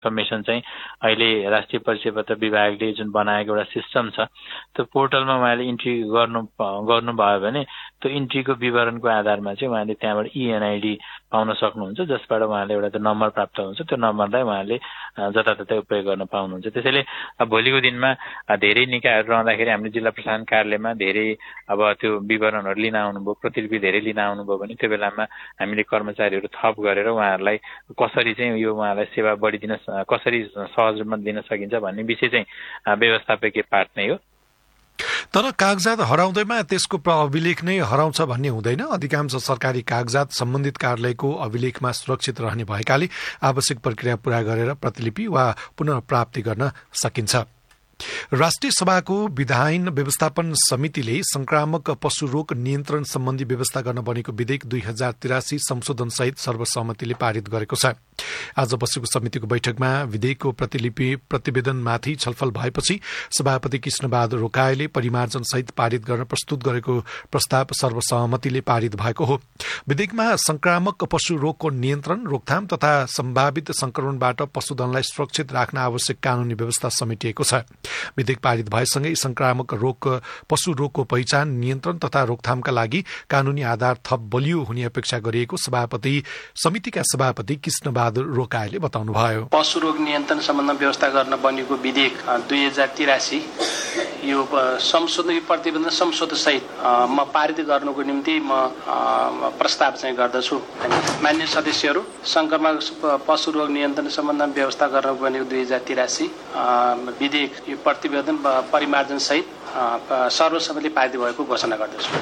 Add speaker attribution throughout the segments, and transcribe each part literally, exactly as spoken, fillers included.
Speaker 1: Information चाहिँ अहिले राष्ट्रिय परिचय पत्र विभागले जुन बनाएको एउटा सिस्टम छ त्यो पोर्टलमा उहाँले इन्ट्री गर्नु गर्नुभयो भने त्यो इन्ट्रीको विवरणको आधारमा चाहिँ उहाँले त्यहाँबाट इएनआइडी पाउन सक्नुहुन्छ, जसबाट उहाँले एउटा त्यो नम्बर प्राप्त हुन्छ। त्यो नम्बरलाई उहाँले जताततै उपयोग गर्न पाउनुहुन्छ। त्यसैले भोलिको दिनमा धेरै निकायहरू रहँदाखेरि हामीले जिल्ला प्रशासन कार्यालयमा धेरै अब त्यो विवरणहरू लिन आउनुभयो, प्रतिलिपि धेरै लिन आउनुभयो भने त्यो बेलामा हामीले कर्मचारीहरू थप गरेर उहाँहरूलाई कसरी चाहिँ यो उहाँलाई सेवा बढिदिन कसरी सहज रूपमा दिन सकिन्छ भन्ने विषय चाहिँ व्यवस्थापकीय पाठ नै हो।
Speaker 2: तर कागजात हराउँदैमा त्यसको अभिलेख नै हराउँछ भन्ने हुँदैन। अधिकांश सरकारी कागजात सम्बन्धित कार्यालयको अभिलेखमा सुरक्षित रहने भएकाले आवश्यक प्रक्रिया पूरा गरेर प्रतिलिपि वा पुनः प्राप्ति गर्न सकिन्छ। राष्ट्रिय सभाको विधायन व्यवस्थापन समितिले संक्रामक पशु रोग नियन्त्रण सम्बन्धी व्यवस्था गर्न बनेको विधेयक दुई हजार तिरासी संशोधन सहित सर्वसम्मतिले पारित गरेको छ। आज बसेको समितिको बैठकमा विधेयकको प्रतिलिपि प्रतिवेदनमाथि छलफल भएपछि सभापति कृष्णबहादुर रोकाएले परिमार्जन सहित पारित गर्न प्रस्तुत गरेको प्रस्ताव सर्वसहमतिले पारित भएको हो। विधेयकमा संक्रामक पशु रोगको नियन्त्रण, रोकथाम तथा सम्भावित संक्रमणबाट पशुधनलाई सुरक्षित राख्न आवश्यक कानूनी व्यवस्था समेटिएको छ। विधेयक पारित भएसँगै संक्रामक रोग पशु रोगको पहिचान, नियन्त्रण तथा रोकथामका लागि कानूनी आधार थप बलियो हुने अपेक्षा गरिएको सभापति समितिका सभापति कृष्णबहादुर रोकाएले बताउनुभयो।
Speaker 3: पशु रोग नियन्त्रण सम्बन्धमा व्यवस्था गर्न बनेको विधेयक दुई हजार तिरासी यो संशोधन प्रतिवेदन संशोधन सहित म पारित गर्नुको निम्ति म प्रस्ताव चाहिँ गर्दछु। मान्य सदस्यहरू, संक्रामक पशु रोग नियन्त्रण सम्बन्धमा व्यवस्था गर्न बनेको दुई हजार तिरासी विधेयक यो प्रतिवेदन परिमार्जन सहित सर्वसम्मतिले पारित भएको घोषणा गर्दछु।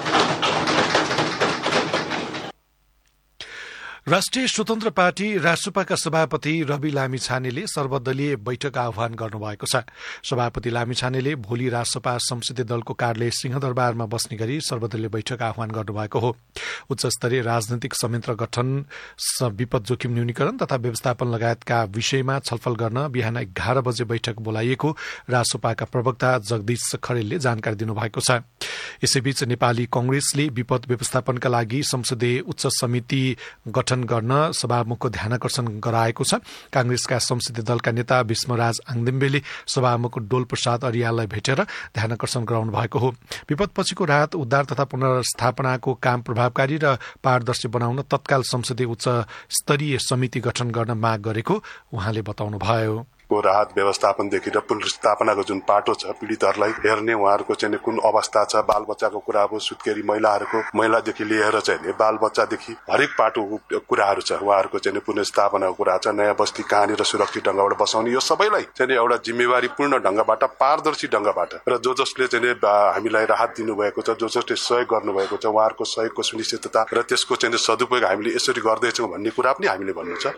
Speaker 2: राष्ट्रिय स्वतन्त्र पार्टी राष्ट्रपाका सभापति रवि लामिछानेले सर्वदलीय बैठक आह्वान गर्नुभएको छ। सभापति लामिछानेले भोलि राष्ट्रपा संसदीय दलको कार्यालय सिंहदरबारमा बस्ने गरी सर्वदलीय बैठक आह्वान गर्नुभएको हो। उच्च स्तरीय राजनैतिक संयन्त्र गठन, विपद जोखिम न्यूनीकरण तथा व्यवस्थापन लगायतका विषयमा छलफल गर्न बिहान एघार बजे बैठक बोलाइएको राष्ट्रपाका प्रवक्ता जगदीश खरेलले जानकारी दिनुभएको छ। यसैबीच नेपाली कंग्रेसले विपद व्यवस्थापनका लागि संसदीय उच्च समिति गठन गर्न सभामुखको ध्यानाकर्षण गराएको छ। कांग्रेसका संसदीय दलका नेता भीष्मराज आङदेम्बेले सभामुख डोल प्रसाद अरियाललाई भेटेर ध्यानाकर्षण गराउनु भएको हो। विपदपछिको राहत, उद्धार तथा पुनर्स्थापनाको काम प्रभावकारी र पारदर्शी बनाउन तत्काल संसदीय उच्च स्तरीय समिति गठन गर्न माग गरेको उहाँले बताउनुभयो।
Speaker 4: को राहत व्यवस्थापनदेखि र पुनर्स्थापनाको जुन पाटो छ, पीडितहरूलाई हेर्ने, उहाँहरूको चाहिँ कुन अवस्था छ, बाल बच्चाको कुरा अब सुत्केरी महिलाहरूको महिलादेखि लिएर चाहिँ बाल बच्चादेखि हरेक पाटोको कुराहरू छ, उहाँहरूको चाहिँ पुनर्स्थापनाको कुरा छ, नयाँ बस्ती कहाँनिर सुरक्षित ढङ्गबाट बसाउने, यो सबैलाई चाहिँ एउटा जिम्मेवारीपूर्ण ढङ्गबाट, पारदर्शी ढङ्गबाट र जो जसले चाहिँ हामीलाई राहत दिनुभएको छ, जो जसले सहयोग गर्नुभएको छ, उहाँहरूको सहयोगको सुनिश्चितता र त्यसको चाहिँ सदुपयोग हामीले यसरी गर्दैछौँ भन्ने कुरा पनि हामीले भन्नु छ।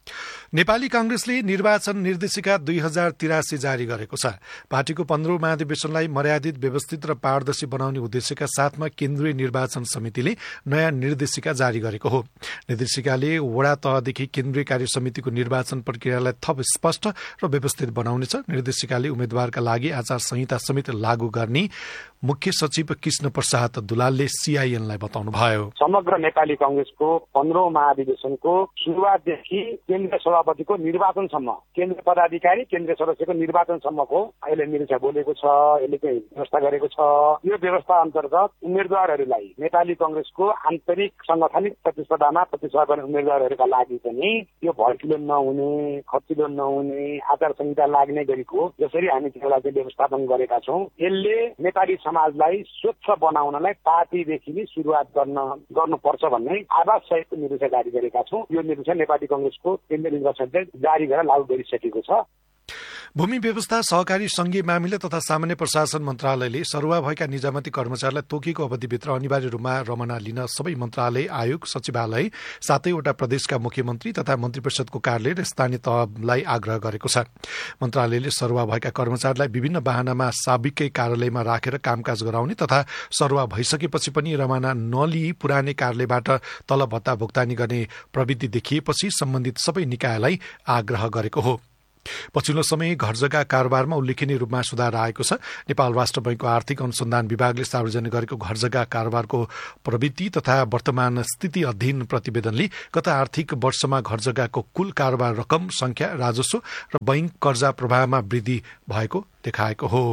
Speaker 2: नेपाली कांग्रेसले निर्वाचन निर्देशिका दुई हजार तिरासी जारी गरेको छ। पार्टीको पन्ध्रौं महाधिवेशनलाई मर्यादित, व्यवस्थित र पारदर्शी बनाउने उद्देश्यका साथमा केन्द्रीय निर्वाचन समितिले नयाँ निर्देशिका जारी गरेको हो। निर्देशिकाले वडा तहदेखि केन्द्रीय कार्य समितिको निर्वाचन प्रक्रियालाई थप स्पष्ट र व्यवस्थित बनाउनेछ। निर्देशिकाले उम्मेद्वारका लागि आचार संहिता समेत लागू गर्ने मुख्य सचिव कृष्ण प्रसाद दुलालले सीआईएनलाई बताउनुभयो।
Speaker 5: समग्र नेपाली कांग्रेसको पन्ध्रौं महाधिवेशनको सुरुवातदेखि केन्द्रीय सभापतिको निर्वाचनसम्म, केन्द्रीय पदाधिकारी, केन्द्रीय सदस्यको निर्वाचनसम्मको अहिले निर्देशिका बोलेको छ, यसले चाहिँ व्यवस्था गरेको छ। यो व्यवस्था अन्तर्गत उम्मेद्वारहरूलाई, नेपाली कांग्रेसको आन्तरिक संगठनिक प्रतिस्पर्धामा प्रतिस्पर्धा गर्ने उम्मेद्वारहरूका लागि पनि यो भड्किलो नहुने, खर्चिलो नहुने, आचार संहिता लाग्ने गरीको जसरी हामी त्यसलाई चाहिँ व्यवस्थापन गरेका छौँ, यसले नेपाली समाजलाई स्वच्छ बनाउनलाई पार्टीदेखि नै सुरुवात गर्न गर्नुपर्छ भन्ने आवाज सहितको निर्देशिका जारी गरेका छौँ। यो निर्देशिका नेपाली कांग्रेसको केन्द्रीय निर्वाचन जारी गरेर लागू गरिसकेको छ।
Speaker 2: भूमि व्यवस्था, सहकारी संघीय मामिला तथा सामान्य प्रशासन मन्त्रालयले सरुवा भएका निजामती कर्मचारीलाई तोकिएको अवधिभित्र अनिवार्य रूपमा रमना लिन सबै मन्त्रालय, आयोग, सचिवालय, सातैवटा प्रदेशका मुख्यमन्त्री तथा मन्त्री परिषदको कार्यालय र स्थानीय तहलाई आग्रह गरेको छ। मन्त्रालयले सरुवा भएका कर्मचारीलाई विभिन्न वाहनामा साबिकै कार्यालयमा राखेर कामकाज गराउने तथा सरुवा भइसकेपछि पनि रमना नलिई पुरानै कार्यालयबाट तलब भत्ता भुक्तानी गर्ने प्रवृत्ति देखिएपछि सम्बन्धित सबै निकायलाई आग्रह गरेको हो। पछिल्लो समय घर जग्गा कारोबारमा उल्लेखनीय रूपमा सुधार आएको छ। नेपाल राष्ट्र बैंकको आर्थिक अनुसन्धान विभागले सार्वजनिक गरेको घर जग्गा कारोबारको प्रवृत्ति तथा वर्तमान स्थिति अध्ययन प्रतिवेदनले गत आर्थिक वर्षमा घर जग्गाको कुल कारोबार रकम, संख्या, राजस्व र बैंक कर्जा प्रवाहमा वृद्धि भएको देखाएको हो।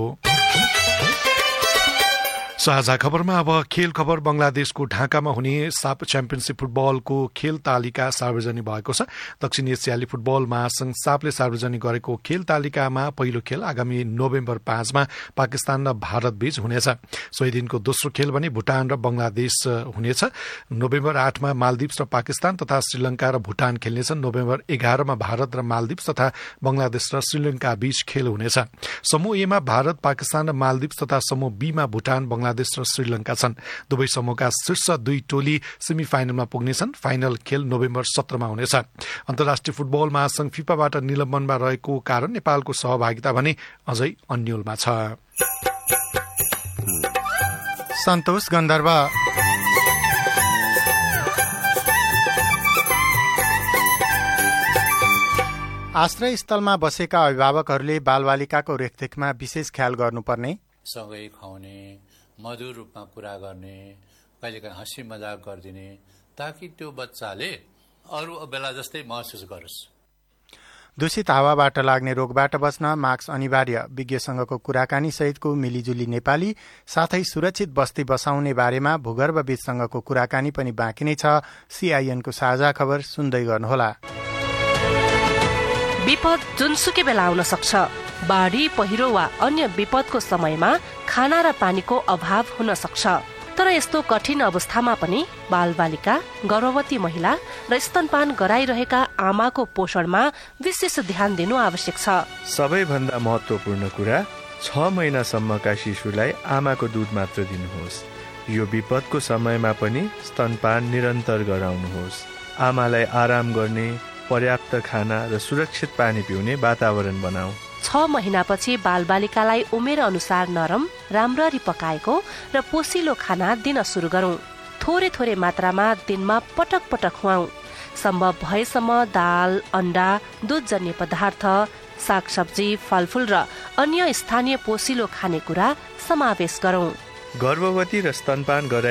Speaker 2: साझा खबरमा अब खेल खबर। बंगलादेशको ढाकामा हुने साफ च्याम्पियनशिप फुटबलको खेल तालिका सार्वजनिक भएको छ। दक्षिण एसियाली फुटबल महासंघ साफले सार्वजनिक गरेको खेल तालिकामा पहिलो खेल आगामी नोभेम्बर पाँचमा पाकिस्तान र भारत बीच हुनेछ। सोही दिनको दोस्रो खेल भने भूटान र बंगलादेश हुनेछ। नोभेम्बर आठमा मालदिप्स र पाकिस्तान तथा श्रीलंका र भूटान खेल्नेछन्। नोभेम्बर एघारमा भारत र मालदिप्स तथा बंगलादेश र श्रीलंका बीच खेल हुनेछ। समूह एमा भारत, पाकिस्तान र मालदिप्स तथा समूह बीमा भूटान, बंगलादेश र श्रीलंका छन्। दुवै समूहका शीर्ष दुई टोली सेमी फाइनलमा पुग्नेछन्। फाइनल खेल नोभेम्बर सत्रमा हुनेछ। अन्तर्राष्ट्रिय फुटबल महासंघ फिफाबाट निलम्बनमा रहेको कारण नेपालको सहभागिता भने अझै अन्यलमा छ।
Speaker 6: सन्तोष गन्धर्व। आश्रय स्थलमा बसेका अभिभावकहरूले बालबालिकाको रेखदेखमा विशेष ख्याल गर्नुपर्ने,
Speaker 7: सँगै खुवाउने, मधुर रूपमा कुरा गर्ने, कहिलेकाहीँ हाँसी मजाक गरिदिने, ताकि त्यो बच्चाले अरू बेला जस्तै महसुस गरोस्।
Speaker 6: दूषित हावाबाट लाग्ने रोगबाट बच्न मास्क अनिवार्य। विज्ञसँगको कुराकानी सहितको मिलिजुली नेपाली साथै सुरक्षित बस्ती बसाउने बारेमा भूगर्भविदसँगको कुराकानी पनि बाँकी नै छ। सीआईएनको साझा खबर सुन्दै गर्नुहोला।
Speaker 8: विपद जुनसुकै बेला आउन सक्छ। बाढी, पहिरो वा अन्य विपदको समयमा खाना र पानीको अभाव हुन सक्छ। तर यस्तो कठिन अवस्थामा पनि बालबालिका, गर्भवती महिला र स्तनपान गराइरहेका आमाको पोषणमा विशेष ध्यान दिनु आवश्यक छ।
Speaker 9: सबैभन्दा महत्वपूर्ण कुरा, छ महिनासम्मका शिशुलाई आमाको दूध मात्र दिनुहोस्। यो विपदको समयमा पनि स्तनपान निरन्तर गराउनुहोस्। आमालाई आराम गर्ने, पर्याप्त खाना र सुरक्षित पानी पिउने वातावरण बनाऊ।
Speaker 8: छ महिनापछि बालबालिकालाई उमेर अनुसार नरम, राम्ररी पकाएको र पोसिलो खाना दिन सुरु गरौं। थोरै थोरै मात्रामा दिनमा पटक पटक खुवाऊ। सम्भव भएसम्म दाल, अण्डा, दूधजन्य पदार्थ, सागसब्जी, फलफूल र अन्य स्थानीय पोसिलो खानेकुरा समावेश गरौं।
Speaker 9: गर्भवती र स्तनपान गराए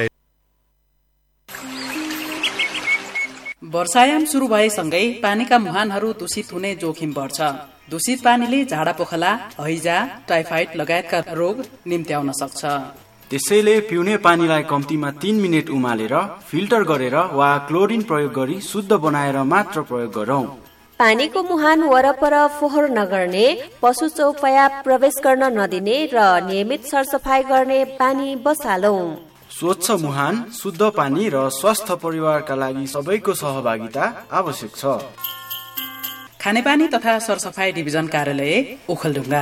Speaker 10: वर्षायाम सुरु भएसँगै पानीका मुहानहरू दूषित हुने जोखिम बढ्छ। दूषित पानीले झाडा पोखला, हैजा, टाइफाइड लगायतका रोग निम्त्याउन सक्छ।
Speaker 11: त्यसैले पिउने पानीलाई कम्तीमा तीन मिनट उमालेर फिल्टर गरेर वा क्लोरिन प्रयोग गरी शुद्ध बनाएर मात्र प्रयोग गरौं।
Speaker 12: पानीको मुहान वरपर फोहोर नगर्ने, पशु चौपाया प्रवेश गर्न नदिने र नियमित सरसफाई गर्ने बानी बसालौं।
Speaker 11: स्वच्छ मुहान, शुद्ध पानी र स्वस्थ परिवारका लागि सबैको सहभागिता आवश्यक छ।
Speaker 10: खानेपानी तथा सरसफाई डिभिजन कार्यालय, ओखलढुङ्गा।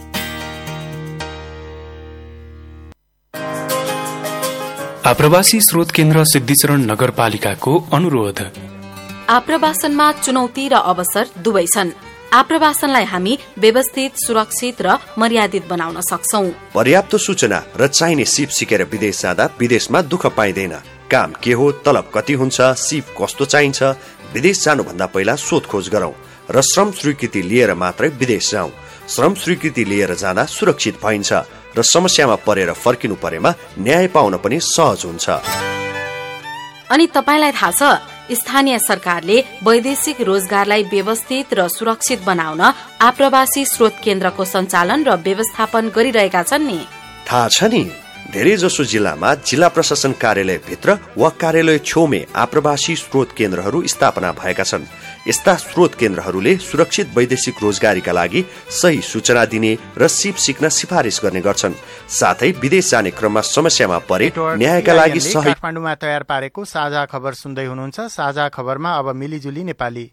Speaker 13: आप्रवासी स्रोत केन्द्र सिद्धिचरण नगरपालिकाको अनुरोध।
Speaker 14: आप्रवासनमा चुनौती र अवसर दुवै छन्। आप्रवासनलाई हामी व्यवस्थित, सुरक्षित र मर्यादित बनाउन सक्छौं।
Speaker 15: पर्याप्त सूचना र चाहिने सिप सिकेर विदेश जाँदा विदेशमा दुःख पाइँदैन। काम के हो, तलब कति हुन्छ, सिप कस्तो चाहिन्छ, विदेश जानुभन्दा पहिला सोधखोज गरौं र श्रम स्वीकृति लिएर मात्रै विदेश जाउँ। श्रम स्वीकृति लिएर जाँदा सुरक्षित भइन्छ र समस्यामा परेर फर्किनु परेमा न्याय पाउन पनि सहज हुन्छ।
Speaker 14: अनि तपाईलाई थाहा छ, स्थानीय सरकारले वैदेशिक रोजगारलाई व्यवस्थित र सुरक्षित बनाउन आप्रवासी स्रोत केन्द्रको सञ्चालन र व्यवस्थापन गरिरहेका छन् नि।
Speaker 15: थाहा छ नि, धेरै जसो जिल्लामा जिल्ला प्रशासन कार्यालय भित्र वा कार्यालय छेउमै आप्रवासी स्रोत केन्द्रहरू स्थापना भएका छन्। यस्ता स्रोत केन्द्रहरूले सुरक्षित वैदेशिक रोजगारीका लागि सही सूचना दिने र सिप सिक्न सिफारिस गर्ने गर्छन्। साथै विदेश जाने क्रममा समस्यामा परे न्यायका लागि सही।
Speaker 6: काठमाडौँमा तयार पारेको साझा खबर सुन्दै हुनुहुन्छ। साझा खबरमा अब मिलिजुली नेपाली।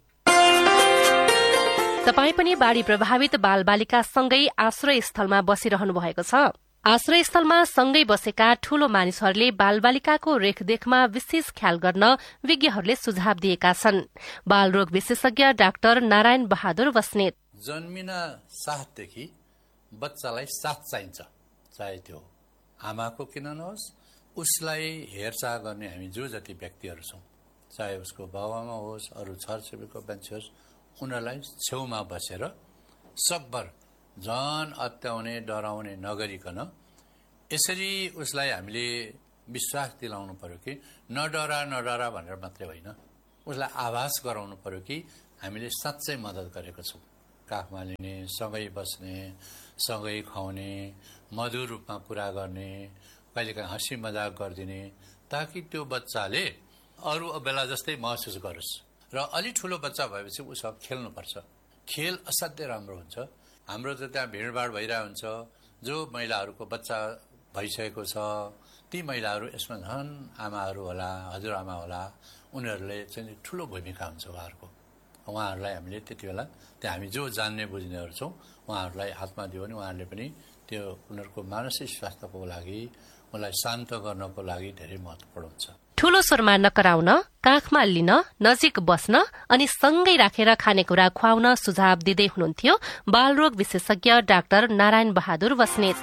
Speaker 8: तपाई पनि बाढ़ी प्रभावित बालबालिका सँगै आश्रय स्थलमा बसिरहनु भएको छ। आश्रय स्थलमा सँगै बसेका ठूलो मानिसहरूले बालबालिकाको रेखदेखमा विशेष ख्याल गर्न विज्ञहरूले सुझाव दिएका छन्। बालरोग विशेषज्ञ डाक्टर नारायण बहादुर बस्नेत।
Speaker 7: जन्मिन साथदेखि बच्चालाई साथ चाहिन्छ, चाहे त्यो आमाको किन नहोस्, उसलाई हेरचाह गर्ने हामी जो जति व्यक्तिहरू छौं, चाहे उसको बाबुआमा होस्, अरू छरछिमेकीको मान्छे होस्, उनीहरूलाई छेउमा बसेर सकभर झन अत्याउने डराउने नगरिकन यसरी उसलाई हामीले विश्वास दिलाउनु पर्यो कि नडरा नडरा भनेर मात्रै होइन, उसलाई आभास गराउनु पर्यो कि हामीले साँच्चै मद्दत गरेको छौँ। काखमा लिने, सँगै बस्ने, सँगै खुवाउने, मधुर रूपमा कुरा गर्ने, कहिलेकाहीँ हाँसी मजाक गरिदिने, ताकि त्यो बच्चाले अरू बेला जस्तै महसुस गरोस्। र अलि ठुलो बच्चा भएपछि उसँग खेल्नुपर्छ। खेल असाध्यै राम्रो हुन्छ। हाम्रो त त्यहाँ भिडभाड भइरहेको हुन्छ, जो महिलाहरूको बच्चा भइसकेको छ ती महिलाहरू यसमा झन् आमाहरू होला, हजुरआमा होला, उनीहरूले चाहिँ ठुलो भूमिका हुन्छ उहाँहरूको। उहाँहरूलाई हामीले त्यति बेला त्यहाँ हामी जो जान्ने बुझ्नेहरू छौँ उहाँहरूलाई हातमा दियो भने उहाँहरूले पनि त्यो उनीहरूको मानसिक स्वास्थ्यको लागि, उनलाई शान्त गर्नको लागि धेरै महत्त्वपूर्ण हुन्छ।
Speaker 8: ठूलो स्वरमा नकराउन, काखमा लिन, नजिक बस्न अनि सँगै राखेर खानेकुरा खुवाउन सुझाव दिँदै हुनुहुन्थ्यो बालरोग विशेषज्ञ डाक्टर नारायण बहादुर बस्नेत।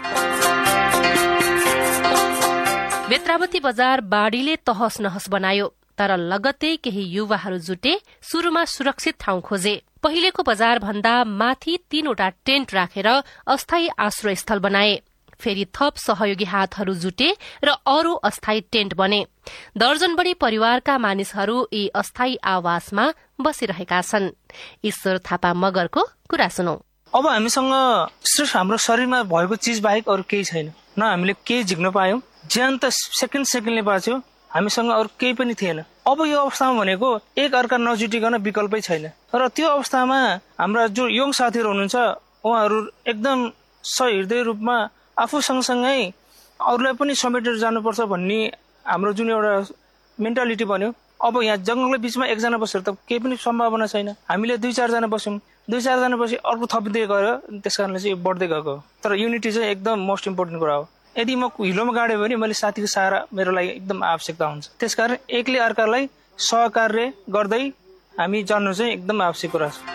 Speaker 8: बेत्रावती बजार बाढ़ीले तहस नहस बनायो, तर लगत्तै केही युवाहरू जुटे शुरूमा सुरक्षित ठाउँ खोजे। पहिलेको बजार भन्दा माथि तीनवटा टेन्ट राखेर अस्थायी आश्रय स्थल बनाए। फेरि थप सहयोगी हातहरू जुटे र अरू अस्थायी टेन्ट बने। दर्जन बढ़ी परिवारका मानिसहरू यी अस्थायी आवासमा बसिरहेका छन्। ईश्वर थापा मगरको कुरा सुनौ।
Speaker 16: अब हामीसँग सिर्फ हाम्रो शरीरमा भएको चीज बाहेक अरू केही छैन। न हामीले केही झिक्न पायौं, ज्यान त सेकेन्ड सेकेन्डले बाँच्यो, हामीसँग अरू केही पनि थिएन। अब यो अवस्थामा भनेको एक अर्का नजुटिकन विकल्पै छैन। र त्यो अवस्थामा हाम्रा जो यङ साथीहरू हुनुहुन्छ उहाँहरू एकदम सहृदय रूपमा आफू सँगसँगै अरूलाई पनि समेटेर जानुपर्छ भन्ने हाम्रो जुन एउटा मेन्टालिटी बन्यो। अब यहाँ जंगलको बीचमा एकजना बसेर त केही पनि सम्भावना छैन। हामीले दुई चारजना बस्यौं, दुई चारजना बसी अर्को थपिँदै गयो, त्यस कारणले चाहिँ बढ्दै गएको। तर युनिटी चाहिँ एकदम मोस्ट इम्पोर्टेन्ट कुरा हो। यदि म हिलोमा गाड्यो भने मैले साथीको सहारा मेरो लागि एकदम आवश्यकता हुन्छ। त्यसकारण एकले अर्कालाई सहकार्य गर्दै हामी जान्नु चाहिँ एकदम आवश्यक कुरा छ।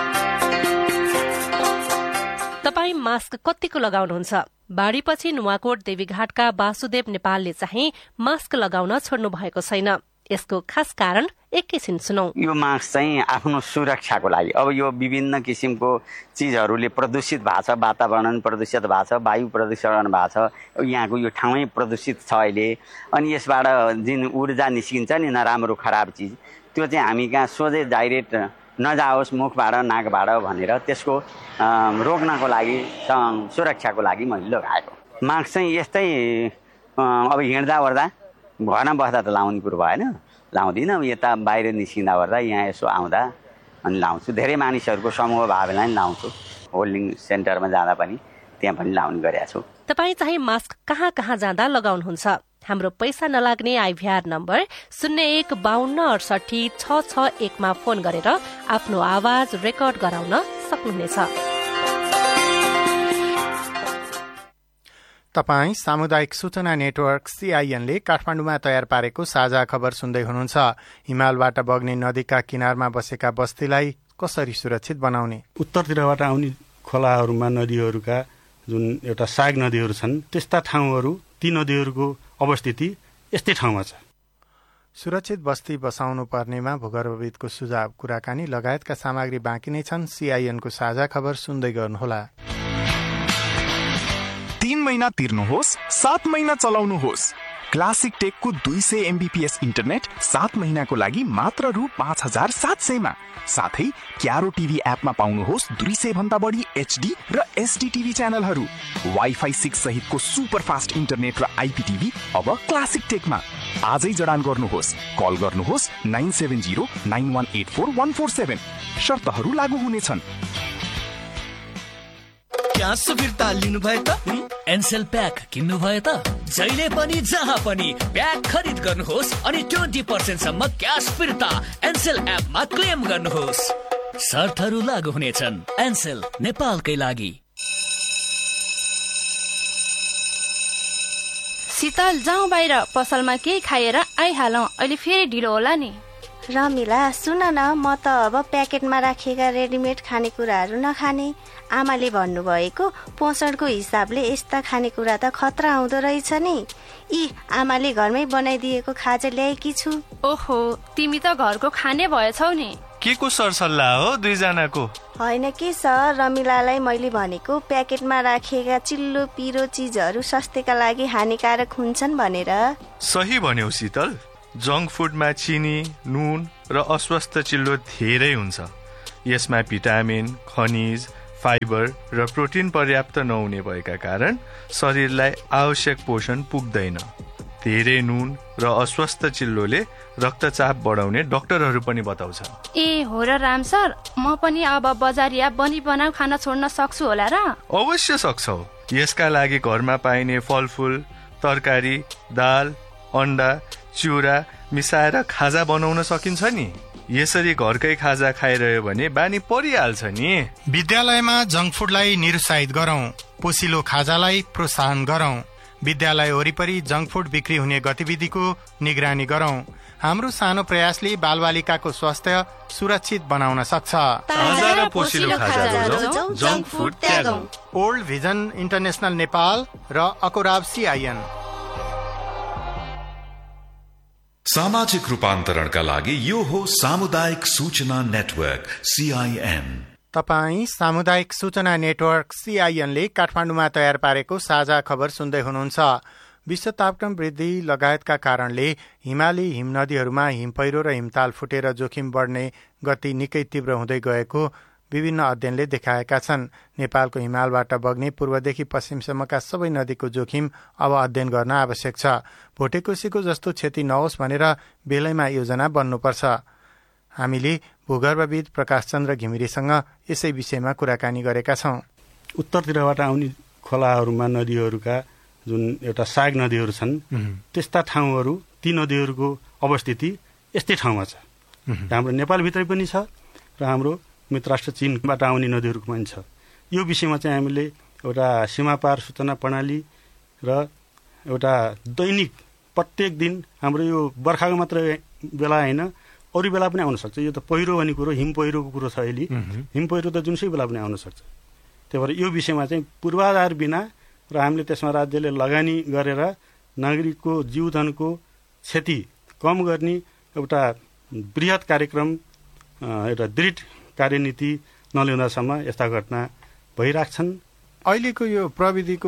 Speaker 8: तपाईँ मास्क कतिको लगाउनुहुन्छ? बाढ़ीपछि नुवाकोट देवीघाटका वासुदेव नेपालले चाहिँ मास्क लगाउन छोड्नु भएको छैन। यसको खास कारण एकैछिन सुनौ।
Speaker 17: यो मास्क चाहिँ आफ्नो सुरक्षाको लागि। अब यो विभिन्न किसिमको चीजहरूले प्रदूषित भएको छ, वातावरण प्रदूषित भएको छ, वायु प्रदूषण भएको छ, यहाँको यो ठाउँै प्रदूषित छ अहिले। अनि यसबाट जुन ऊर्जा निस्किन्छ नि नराम्रो खराब चिज, त्यो चाहिँ हामी कहाँ सोझै डाइरेक्ट नजाओस् मुखबाट नाकबाट भनेर त्यसको रोक्नको लागि सुरक्षाको लागि मैले लगाएको। मास्क चाहिँ यस्तै अब हिँड्दा ओर्दा घरमा बस्दा त लाउने कुरो भएन, लाउँदिनँ। यता बाहिर निस्किँदा ओर्दा यहाँ यसो आउँदा अनि लाउँछु। धेरै मानिसहरूको समूह भयो भने पनि लाउँछु। होल्डिङ सेन्टरमा जाँदा पनि त्यहाँ पनि लाउने गरेको छु।
Speaker 8: तपाईँ चाहिँ मास्क कहाँ कहाँ जाँदा लगाउनुहुन्छ? हाम्रो पैसा नलाग्ने आइभीआर नम्बर शून्य एक बाहन्न अडसठी छ छ एकमा फोन गरेर आफ्नो आवाज रेकर्ड गराउन सक्नुहुनेछ।
Speaker 6: तपाई सामुदायिक सूचना नेटवर्क सीआईएनले काठमाडौँमा तयार पारेको साझा खबर सुन्दै हुनुहुन्छ। हिमालबाट बग्ने नदीका किनारमा बसेका बस्तीलाई कसरी सुरक्षित बनाउने?
Speaker 18: उत्तरतिरबाट आउने खोलाहरूमा नदीहरूका जुन एउटा साग नदीहरू छन् त्यस्ता ठाउँहरू, ती नदीहरूको अवस्थिति यस्तै ठाउँमा छ।
Speaker 6: सुरक्षित बस्ती बसाउनु पर्नेमा भूगर्भविदको सुझाव, कुराकानी लगायतका सामग्री बाँकी नै छन्। सीआईएनको साझा खबर सुन्दै गर्नुहोला।
Speaker 19: तीन महिना तिर्नुहोस्, सात महिना चलाउनुहोस्। क्लासिक टेकको दुई सय एमबीपीएस इन्टरनेट सात महिनाको लागि मात्र रु पाँच हजार सात सयमा। साथै क्यारो टिभी एपमा पाउनुहोस् दुई सय भन्दा बढी एचडी र एसडी टिभी च्यानलहरू। वाइफाई सिक्स सहितको सुपर फास्ट इन्टरनेट र आइपीटिभी अब क्लासिक टेकमा। आजै जडान गर्नुहोस्। कल गर्नुहोस् nine seven zero nine one eight four one four seven. शर्तहरू लागू हुनेछन्।
Speaker 20: क्यास फिर्ता लिनु भयो त? एनसेल प्याक किन्नु भयो त? जहिले पनि जहाँ पनि प्याक खरिद गर्नुहोस् अनि ट्वेन्टी पर्सेन्ट सम्म क्यास फिर्ता एनसेल एपमा क्लेम गर्नुहोस्। शर्तहरू लागू हुनेछन्। एनसेल, नेपालकै लागि।
Speaker 21: शीतल, जाउँ बाहिर, पसलमा केही खाएर आइहालौँ, अहिले फेरि ढिलो होला नि।
Speaker 22: रमिला, सुन न, म त अब प्याकेटमा राखिएका रेडिमेड खानेकुराहरू नखाने। आमाले भन्नुभएको पोषणको हिसाबले यस्ता खानेकुरा त खतरा आउँदो रहेछ नि। यी आमाले घरमै बनाइदिएको खाजा ल्याएकी छु।
Speaker 21: ओहो, तिमी त घरको खाने भएछौ नि।
Speaker 9: के को सरसल्लाह हो दुईजनाको?
Speaker 22: होइन के सर, रमिलालाई मैले भनेको प्याकेटमा राखिएका चिल्लो पिरो चिजहरू स्वास्थ्यका लागि हानिकारक हुन्छन् भनेर।
Speaker 9: सही भन्यौ शीतल। जङ्क फुडमा चिनी, नुन र अस्वस्थ चिल्लो धेरै हुन्छ। यसमा भिटामिन, खनिज, फाइबर र प्रोटिन पर्याप्त नहुने भएका कारण शरीरलाई आवश्यक पोषण पुग्दैन। धेरै नुन र अस्वस्थ चिल्लोले रक्तचाप बढाउने डाक्टरहरू पनि बताउँछ।
Speaker 21: ए हो र राम सर, म पनि अब बजारिया बनी बनाउ खाना छोड्न सक्छु होला र?
Speaker 9: अवश्य सक्छौ। यसका लागि घरमा पाइने फलफुल, तरकारी, दाल, अन्डा, चिउरा मिसाएर खाजा बनाउन सकिन्छ नि। यसरी घरकै खाजा खाइरह्यो भने बानी परिहाल्छ नि।
Speaker 6: विद्यालयमा जङ्क फुडलाई निरुत्साहित गरौं, पोसिलो खाजालाई प्रोत्साहन गरौं। विद्यालय वरिपरि जङ्क फुड बिक्री हुने गतिविधिको निगरानी गरौं। हाम्रो सानो प्रयासले बालबालिकाको स्वास्थ्य सुरक्षित बनाउन सक्छ। ओल्ड भिजन इन्टरनेशनल नेपाल र अकोराब सीआईएन।
Speaker 1: सामाजिक रूपान्तरणका लागि यो हो सामुदायिक सूचना नेटवर्क सीआईएन।
Speaker 6: तपाई सामुदायिक सूचना नेटवर्क सीआईएनले काठमाडौँमा तयार पारेको साझा खबर सुन्दै हुनुहुन्छ। विश्व तापक्रम वृद्धि लगायतका कारणले हिमाली हिमनदीहरूमा हिमपैह्रो र हिमताल फुटेर जोखिम बढ्ने गति निकै तीव्र हुँदै गएको विभिन्न अध्ययनले देखाएका छन्। नेपालको हिमालबाट बग्ने पूर्वदेखि पश्चिमसम्मका सबै नदीको जोखिम अब अध्ययन गर्न आवश्यक छ। भोटेकोसीको जस्तो क्षति नहोस् भनेर बेलैमा योजना बन्नुपर्छ। हामीले भूगर्भविद प्रकाश चन्द्र घिमिरेसँग यसै विषयमा कुराकानी गरेका छौं।
Speaker 18: उत्तरतिरबाट आउने खोलाहरूमा नदीहरूका जुन एउटा साग नदीहरू छन्, त्यस्ता ठाउँहरू ती नदीहरूको अवस्थिति यस्तै ठाउँमा छ। हाम्रो नेपालभित्रै पनि छ र हाम्रो मित्रराष्ट्र चीनबाट आउने नदीहरूको पनि छ। यो विषयमा चाहिँ हामीले एउटा सीमापार सूचना प्रणाली र एउटा दैनिक प्रत्येक दिन हाम्रो यो बर्खाको मात्र बेला होइन, अरू बेला पनि आउन सक्छ। यो त पहिरो भन्ने कुरो, हिम पहिरोको कुरो छ अहिले। हिम पहिरो त जुनसुकै बेला पनि आउन सक्छ। त्यही भएर यो विषयमा चाहिँ पूर्वाधार बिना र हामीले त्यसमा राज्यले लगानी गरेर नागरिकको जीवधनको क्षति कम गर्ने एउटा बृहत कार्यक्रम, एउटा दृढ कार्यनीति नल्याउँदासम्म यस्ता घटना भइराख्छन्।
Speaker 6: अहिलेको यो प्रविधिको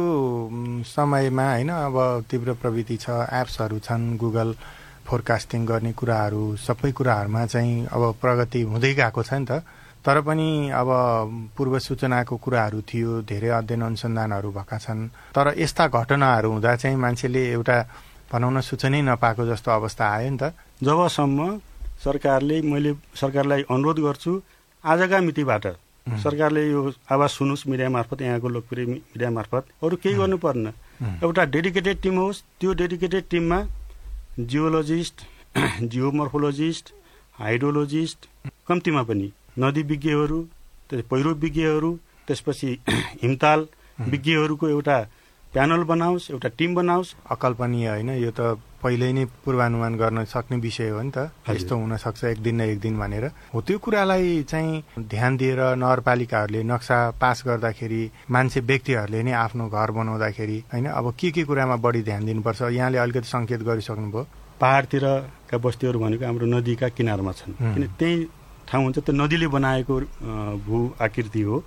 Speaker 6: समयमा होइन, अब तीव्र प्रविधि छ, एप्सहरू छन्, गुगल फोरकास्टिङ गर्ने कुराहरू, सबै कुराहरूमा चाहिँ अब प्रगति हुँदै गएको छ नि त। तर पनि अब पूर्व सूचनाको कुराहरू थियो, धेरै अध्ययन अनुसन्धानहरू भएका छन्। तर यस्ता घटनाहरू हुँदा चाहिँ मान्छेले एउटा भनौँ न सूचनै नपाएको जस्तो अवस्था आयो नि त।
Speaker 18: जबसम्म सरकारले, मैले सरकारलाई अनुरोध गर्छु, आजका मितिबाट सरकारले यो आवाज सुनुस् मिडिया मार्फत, यहाँको लोकप्रिय मिडिया मार्फत, अरू केही गर्नु पर्न। एउटा डेडिकेटेड टिम होस्। त्यो डेडिकेटेड टिममा जियोलोजिस्ट, जियोमर्फोलोजिस्ट, हाइड्रोलोजिस्ट, कम्तीमा पनि नदी विज्ञहरू, पहिरो विज्ञहरू, त्यसपछि हिमताल विज्ञहरूको एउटा प्यानल बनाओस्, एउटा टिम बनाओस्।
Speaker 6: अकल्पनीय होइन, यो त पहिल्यै नै पूर्वानुमान गर्न सक्ने विषय हो नि त। यस्तो हुन सक्छ एक दिन न एक दिन भनेर हो। त्यो कुरालाई चाहिँ ध्यान दिएर नगरपालिकाहरूले नक्सा पास गर्दाखेरि, मान्छे व्यक्तिहरूले नै आफ्नो घर बनाउँदाखेरि होइन, अब के के कुरामा बढी ध्यान दिनुपर्छ, यहाँले अलिकति सङ्केत गरिसक्नुभयो।
Speaker 18: पहाडतिरका बस्तीहरू भनेको हाम्रो नदीका किनारमा छन्, किन त्यही ठाउँ हुन्छ, त्यो नदीले बनाएको भू आकृति हो।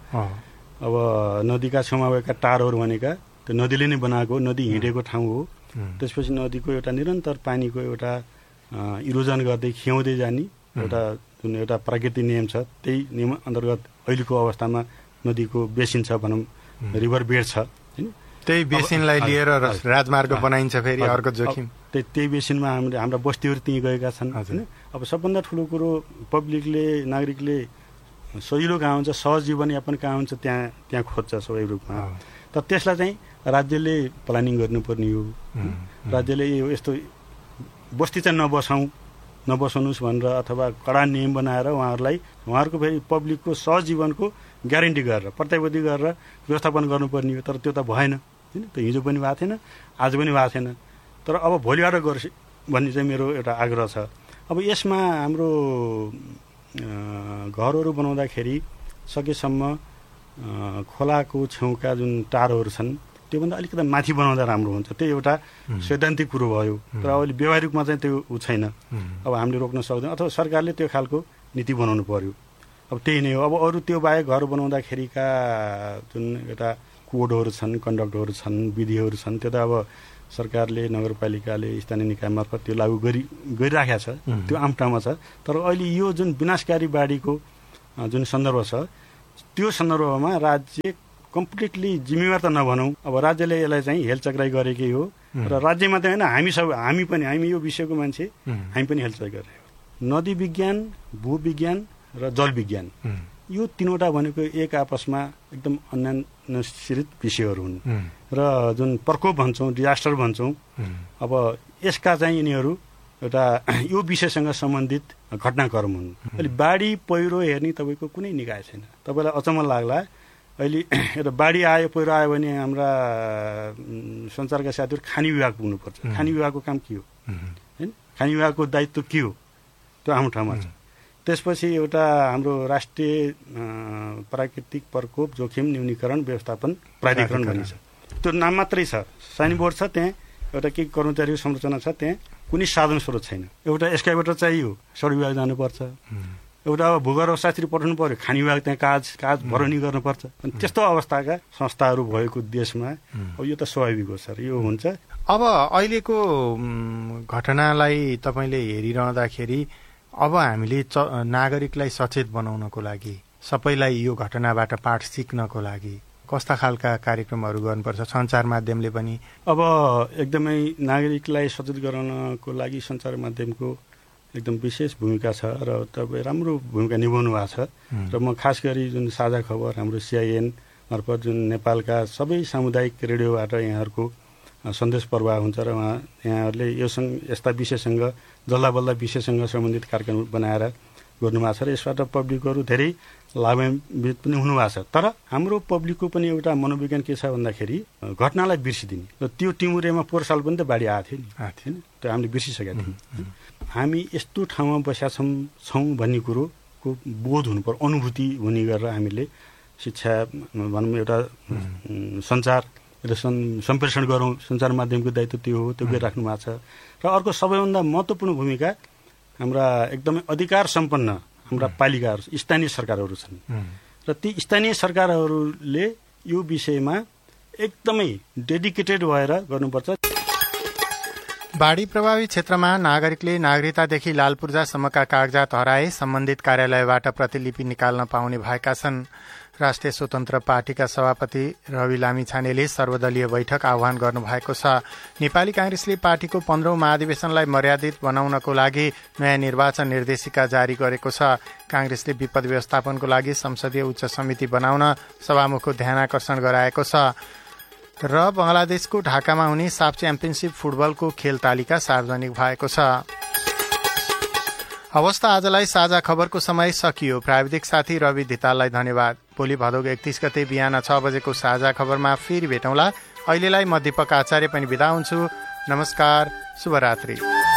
Speaker 18: अब नदीका छेउमा भएका टारहरू भनेका त्यो नदीले नै बनाएको, नदी हिँडेको ठाउँ हो। त्यसपछि नदीको एउटा निरन्तर पानीको एउटा इरोजन गर्दै खियाउँदै जाने एउटा जुन एउटा प्राकृतिक नियम छ, त्यही नियम अन्तर्गत अहिलेको अवस्थामा नदीको बेसिन छ भनौँ, रिभर बेड छ होइन।
Speaker 6: त्यही बेसिनलाई लिएर राजमार्ग बनाइन्छ फेरि अर्को जोखिम।
Speaker 18: त्यही बेसिनमा हामीले हाम्रा बस्तीहरू त्यहीँ गएका छन् होइन। अब सबभन्दा ठुलो कुरो पब्लिकले, नागरिकले सजिलो कहाँ हुन्छ, सहज जीवनयापन कहाँ हुन्छ, त्यहाँ त्यहाँ खोज्छ सबै रूपमा। तर त्यसलाई चाहिँ राज्यले प्लानिङ गर्नुपर्ने हो। राज्यले यो यस्तो बस्ती चाहिँ नबसाउँ, नबसाउनुहोस् भनेर अथवा कडा नियम बनाएर उहाँहरूलाई, उहाँहरूको फेरि पब्लिकको सहज जीवनको ग्यारेन्टी गरेर प्रत्यावधि गरेर व्यवस्थापन गर्नुपर्ने हो। तर त्यो त भएन होइन। त्यो हिजो पनि भएको थिएन, आज पनि भएको थिएन। तर अब भोलिबाट गर्छ भन्ने चाहिँ मेरो एउटा आग्रह छ। अब यसमा हाम्रो घरहरू बनाउँदाखेरि सकेसम्म खोलाको छेउका जुन टारहरू छन् त्योभन्दा अलिकति माथि बनाउँदा राम्रो हुन्छ। त्यो एउटा सैद्धान्तिक कुरो भयो। तर अहिले व्यवहारिकमा चाहिँ त्यो ऊ छैन। अब हामीले रोक्न सक्दैनौँ, अथवा सरकारले त्यो खालको नीति बनाउनु पर्यो। अब त्यही नै हो। अब अरू त्यो बाहेक घर बनाउँदाखेरिका जुन एउटा कोडहरू छन्, कन्डक्टहरू छन्, विधिहरू छन्, त्यो त अब सरकारले, नगरपालिकाले, स्थानीय निकाय मार्फत त्यो लागू गरि गरिराखेको छ, त्यो आम ठाउँमा छ। तर अहिले यो जुन विनाशकारी बाढीको जुन सन्दर्भ छ, त्यो सन्दर्भमा राज्य कम्प्लिटली जिम्मेवार त नभनौँ, अब राज्यले यसलाई चाहिँ हेलचक्राइ गरेकै हो र राज्य मात्रै होइन, हामी सब हामी पनि हामी यो विषयको मान्छे हामी पनि हेलचक्राइ गरेको हो। नदी विज्ञान, भूविज्ञान र जल विज्ञान, यो तिनवटा भनेको एक आपसमा एकदम अन्यान्यश्रित विषयहरू हुन् र जुन प्रकोप भन्छौँ, डिजास्टर भन्छौँ, अब यसका चाहिँ यिनीहरू एउटा यो विषयसँग सम्बन्धित घटनाक्रम हुन्। अहिले बाढी पहिरो हेर्ने तपाईँको कुनै निकाय छैन। तपाईँलाई अचम्म लाग्ला, अहिले एउटा बाढी आयो, पहिरो आयो भने हाम्रा सञ्चारका साथीहरू खानी विभाग पुग्नुपर्छ। खानी विभागको काम के हो होइन? खानी विभागको दायित्व के हो? त्यो आफ्नो ठाउँमा छ। त्यसपछि एउटा हाम्रो राष्ट्रिय प्राकृतिक प्रकोप जोखिम न्यूनीकरण व्यवस्थापन प्राधिकरण भनिन्छ, त्यो नाम मात्रै छ, साइन बोर्ड छ, त्यहाँ एउटा केही कर्मचारीको संरचना छ, त्यहाँ कुनै साधन स्रोत छैन। एउटा एक्सकाभेटर चाहियो, सडक विभाग जानुपर्छ। एउटा अब भूगर्भ शास्त्री पठाउनु पर्यो, खानी विभाग त्यहाँ काज काज भरनी गर्नुपर्छ। अनि त्यस्तो अवस्थाका संस्थाहरू भएको देशमा अब यो त स्वाभाविक हो सर, यो हुन्छ।
Speaker 6: अब अहिलेको घटनालाई तपाईँले हेरिरहँदाखेरि अब हामीले नागरिकलाई सचेत बनाउनको लागि, सबैलाई यो घटनाबाट पाठ सिक्नको लागि कस्ता खालका कार्यक्रमहरू गर्नुपर्छ सञ्चार माध्यमले पनि?
Speaker 18: अब एकदमै नागरिकलाई सचेत गराउनको लागि सञ्चार माध्यमको एकदम विशेष भूमिका छ र तपाईँ राम्रो भूमिका निभाउनु भएको छ। र म खास गरी जुन साझा खबर हाम्रो सिआइएन मार्फत जुन नेपालका सबै सामुदायिक रेडियोबाट यहाँहरूको सन्देश प्रवाह हुन्छ र उहाँ यहाँहरूले योसँग यस्ता विषयसँग जल्दा बल्दा विषयसँग सम्बन्धित कार्यक्रम बनाएर गर्नुभएको छ र यसबाट पब्लिकहरू धेरै लाभान्वित पनि हुनुभएको छ। तर हाम्रो पब्लिकको पनि एउटा मनोविज्ञान के छ भन्दाखेरि घटनालाई बिर्सिदिने, र त्यो टिमुरेमा पोहोर साल पनि त बाढी आएको थियो नि, आएको थियो नि, त्यो हामीले बिर्सिसकेका थियौँ। हामी यस्तो ठाउँमा बसेका छौँ छौँ भन्ने कुरोको बोध हुनु पर्यो, अनुभूति हुने गरेर हामीले शिक्षा भनौँ एउटा सञ्चार र सम्प्रेषण गरौँ। सञ्चार माध्यमको दायित्व त्यो हो, त्यो गरिराख्नु भएको छ। र अर्को सबैभन्दा महत्त्वपूर्ण भूमिका हाम्रा एकदमै अधिकार सम्पन्न हाम्रा पालिकाहरू, स्थानीय सरकारहरू छन् र ती स्थानीय सरकारहरूले यो विषयमा एकदमै डेडिकेटेड भएर गर्नुपर्छ।
Speaker 6: बाढी प्रभावित क्षेत्रमा नागरिकले नागरिकतादेखि लाल पूर्जासम्मका कागजात हराए सम्बन्धित कार्यालयबाट प्रतिलिपि निकाल्न पाउने भएका छन्। राष्ट्रिय स्वतन्त्र पार्टीका सभापति रवि लामिछानेले सर्वदलीय बैठक आह्वान गर्नुभएको छ। नेपाली कांग्रेसले पार्टीको पन्ध्रौं महाधिवेशनलाई मर्यादित बनाउनको लागि नयाँ निर्वाचन निर्देशिका जारी गरेको छ। कांग्रेसले विपद व्यवस्थापनको लागि संसदीय उच्च समिति बनाउन सभामुखको ध्यानाकर्षण गराएको छ। र बंगलादेशको ढाकामा हुने साफ च्याम्पियनशिप फुटबलको खेल तालिका सार्वजनिक भएको छ। अवस्था आजलाई साझा खबरको समय सकियो। प्राविधिक साथी रवि धिताललाई धन्यवाद। भोलि भदौ एकतीस गते बिहान छ बजेको साझा खबरमा फेरि भेटौँला। अहिलेलाई म दीपक आचार्य पनि बिदा हुन्छु। नमस्कार, शुभरात्रि।